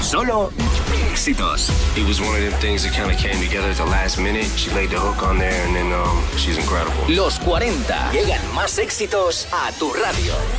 Solo éxitos. It was one of them things that kind of came together at the last minute. She laid the hook on there and then she's incredible. Los 40. Llegan más éxitos a tu radio.